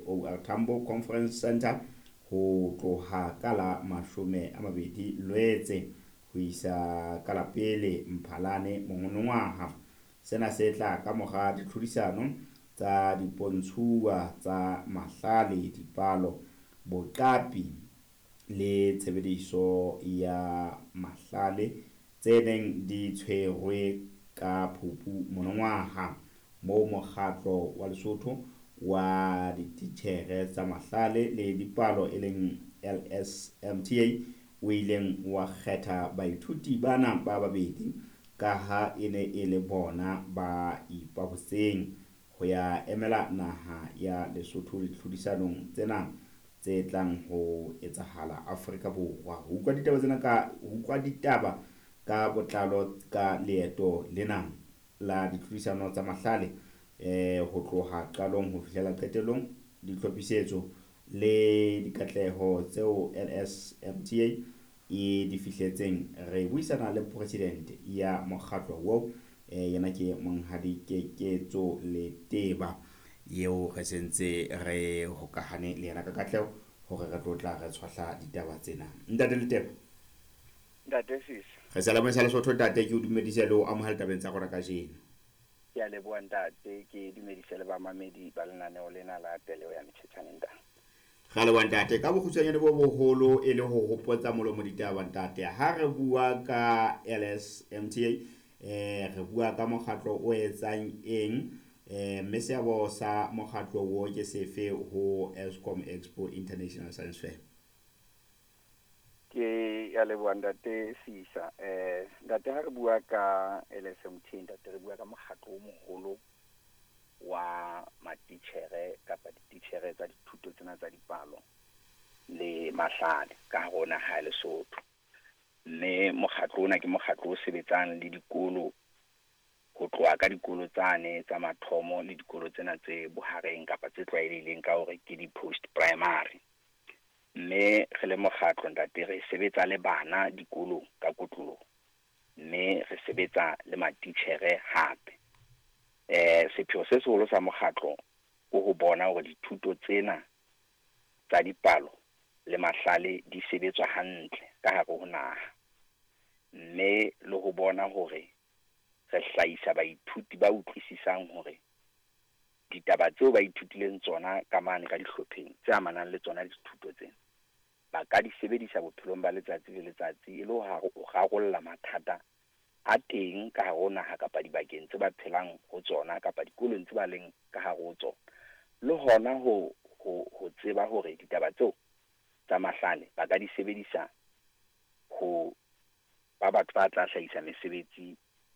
OR Tambo Conference Center ho tloha ka la 20 Loetse ho isa ka la pele Mphalane monongwaha. Sena se tla ka mora ditlhodisano tsa dipontshuwa tsa mahlale, dipalo, boqapi le tshebediso ya mahlale tse neng di tshwerwe ka Phupu monongwaha, moo mokgatlo wa Lesotho wa dititjhere tsa mahlale le dipalo e leng LSMTA o ileng wa kgetha baithuti bana ba babedi ka ha e ne e le bona ba ipabotseng ho ya emela naha ya Lesotho ditlhodisanong tsena tse tlang ho etsahala Afrika Borwa. Ho utlwa ditaba ka botlalo ka leeto lena la ditlhodisano tsa mahlale ho tloha qalong ho fihlela qetellong, ditlhophisetso le dikatleho tseo LSMTA e di fihletseng, re buisana le president ya mokgatlo wo yena ke Monghadi Keketso Leteba yeo re sentse re hokahane le yena ka katleho hore re tlotla re tshwahla ditaba tsena. Ntate Leteba, Ntate Sisi, re salama sa Lesotho ntate, ke o dumedisa le o amohela tabeng tsa rona ka jeno. ke a leboha ntate, ke dumedisa le bamamedi ba lenaneo lena la tele ya Metshetshane ntate. Ga le ntate, ka bokgutshwanyane bo boholo e le ho hopotsa molomo ditaba ntate, ha re bua ka LSMTA re bua ka mokgatlo o etsang eng, mme seabo sa mokgatlo wo ke sefe ho Eskom Expo International Science Fair? Ke a leboha ntate Sisa. Ntate, ha re bua ka LSMTA ntate, re bua ka mokgatlo o moholo wa matitjhere kapa dititjhere tsa dithuto tsena tsa dipalo le mahlale ka hona ha Lesotho. Mme mokgatlo ona ke mokgatlo o sebetsang le dikolo ho tloha ka dikolo tsane tsa mathomo le dikolo tsena tse bohareng kapa tse tlwaelehileng ka hore ke di-post primary. Mme re le mokgatlo ntate re sebetsa le bana dikolong ka kotloloho, mme re sebetsa le matitjhere hape. Sepheo se seholo sa mokgatlo o ho bona hore dithuto tsena tsa dipalo le mahlale di sebetswa hantle ka hare ho naha, mme le ho bona hore re hlahisa baithuti ba utlwisisang hore ditaba tseo ba ithutileng tsona ka mane ka dihlopheng tse amanang le tsona dithuto tsena ba ka di sebedisa bophelong ba letsatsi le letsatsi e le ho rarolla mathata a teng ka hare ho naha kapa dibakeng tse ba phelang ho tsona kapa dikolong tse ba leng ka hare ho tsona, le hona ho tseba hore ditaba tseo tsa mahlale ba ka di sebedisa ho ba batho ba tla hlahisa mesebetsi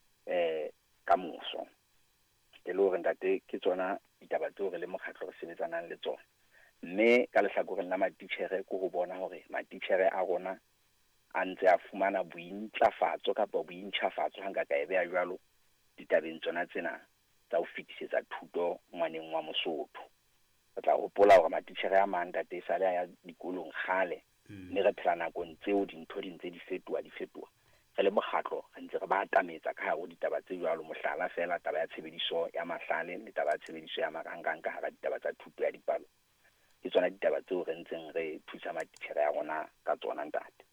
ka moso. E le hore ntate ke tsona ditaba tseo re le mokgatlo re sebetsanang le tsona. Mme ka lehlakoreng la matitjhere ko ho bona hore matitjhere a rona a ntse a fumana bointlafatso kapa bointjhafatso ha nka ka e beha jwalo ditabeng tsona tsena tsa ho fetisetsa thuto ngwaneng wa Mosotho. Re tla hopola hore matitjhere a mang ntate sa le ya dikolong kgale, mme re phela nakong tseo dintho di ntse di fetoha re le mokgatlo re ntse re ba atametsa ka hare ho ditaba tse jwalo, mohlala fela taba ya tshebediso ya mahlale le taba ya tshebediso ya marangrang ka hara ditaba tsa thuto ya dipalo. Ke tsona ditaba tseo re ntseng re thusa matitjhere ya rona ka tsona ntate.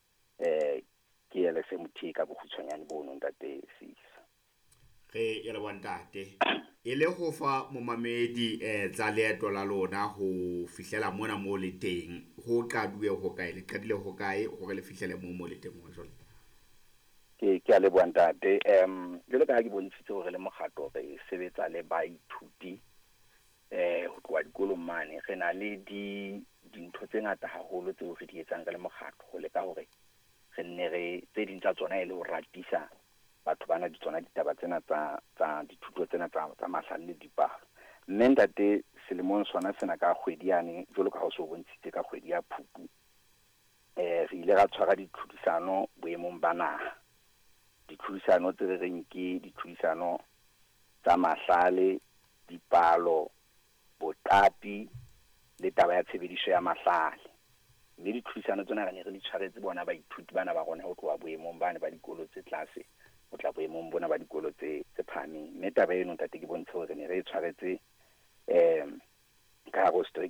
Ke LSMTA ka bokgutshwanyane bono ntate Sisa. Re ya le ntate, e le ho fa momamedi tsa leeto la lona ho fihlela mona mo le teng, ho qaduwe ho kae, le qadile ho kae hore le fihlele mo le teng mo jwale? Ke a leboha ntate. Jwalo ka ha ke bontshitse hore le mokgatlo re sebetsa le baithuti ho tloha dikolong mane, re na le dintho tse ngata haholo tseo re di etsang re le mokgatlo ho leka hore re nne re tse ding tsa tsona e le ho ratisa batho bana di tsona ditaba tsena tsa dithuto tsena tsa mahlale le dipalo. Mme ntate selemong sona sena ka kgwedi yane jwalo ka ha o se o bontshitse ka kgwedi ya Phupu, re ile ra tshwara ditlhodisano boemong ba naha. Ditlhodisano tse re reng ke ditlhodisano tsa mahlale, dipalo, boqapi le taba ya tshebediso ya mahlale. Mme ditlhodisano tsena re ne re di tshwaretse bona baithuti bana ba rona ho tloha boemong bane ba dikolo tse tlase ho tla boemong bona ba dikolo tse phahameng. Mme taba eno ntate ke bontshe hore ne re tshwaretse ka hare ho